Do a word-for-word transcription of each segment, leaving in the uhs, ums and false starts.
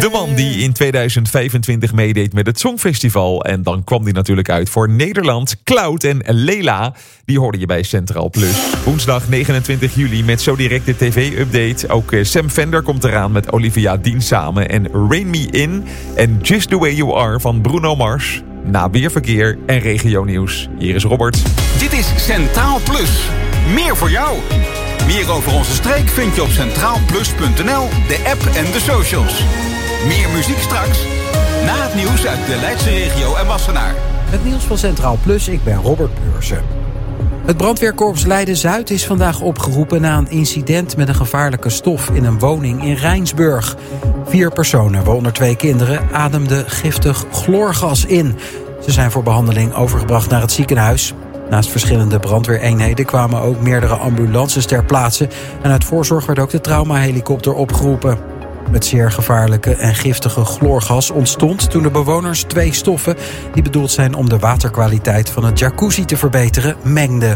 De man die in tweeduizend vijfentwintig meedeed met het Songfestival. En dan kwam die natuurlijk uit voor Nederland. Cloud en Leila, die hoorde je bij Centraal Plus. Woensdag negenentwintig juli met zo direct de tv-update. Ook Sam Fender komt eraan met Olivia Dean samen. En Rain Me In en Just The Way You Are van Bruno Mars. Na weerverkeer en regionieuws. Hier is Robert. Dit is Centraal Plus. Meer voor jou. Meer over onze streek vind je op centraal plus punt n l, de app en de socials. Meer muziek straks, na het nieuws uit de Leidse regio en Wassenaar. Het nieuws van Centraal Plus, ik ben Robert Beurzen. Het brandweerkorps Leiden-Zuid is vandaag opgeroepen na een incident met een gevaarlijke stof in een woning in Rijnsburg. Vier personen, waaronder twee kinderen, ademden giftig chloorgas in. Ze zijn voor behandeling overgebracht naar het ziekenhuis. Naast verschillende brandweereenheden kwamen ook meerdere ambulances ter plaatse. En uit voorzorg werd ook de traumahelikopter opgeroepen. Het zeer gevaarlijke en giftige chloorgas ontstond toen de bewoners twee stoffen, die bedoeld zijn om de waterkwaliteit van het jacuzzi te verbeteren, mengden.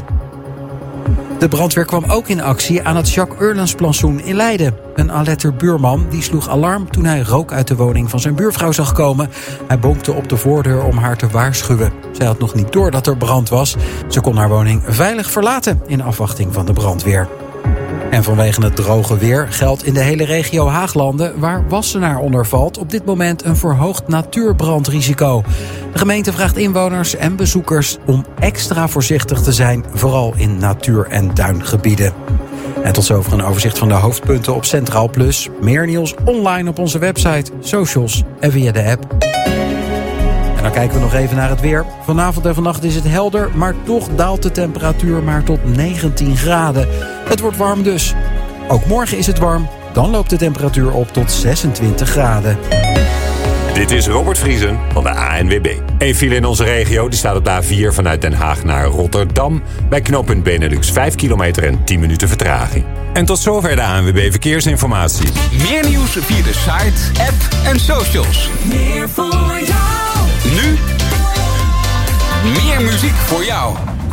De brandweer kwam ook in actie aan het Jacques Eurlens-plantsoen in Leiden. Een Aletter buurman die sloeg alarm toen hij rook uit de woning van zijn buurvrouw zag komen. Hij bonkte op de voordeur om haar te waarschuwen. Zij had nog niet door dat er brand was. Ze kon haar woning veilig verlaten in afwachting van de brandweer. En vanwege het droge weer geldt in de hele regio Haaglanden, waar Wassenaar onder valt, op dit moment een verhoogd natuurbrandrisico. De gemeente vraagt inwoners en bezoekers om extra voorzichtig te zijn, vooral in natuur- en duingebieden. En tot zover een overzicht van de hoofdpunten op Centraal Plus. Meer nieuws online op onze website, socials en via de app. En dan kijken we nog even naar het weer. Vanavond en vannacht is het helder, maar toch daalt de temperatuur maar tot negentien graden. Het wordt warm dus. Ook morgen is het warm, dan loopt de temperatuur op tot zesentwintig graden. Dit is Robert Vriesen van de A N W B. Eén file in onze regio, die staat op de A vier vanuit Den Haag naar Rotterdam. Bij knooppunt Benelux vijf kilometer en tien minuten vertraging. En tot zover de A N W B Verkeersinformatie. Meer nieuws via de site, app en socials. Meer voor jou. Nu, meer muziek voor jou.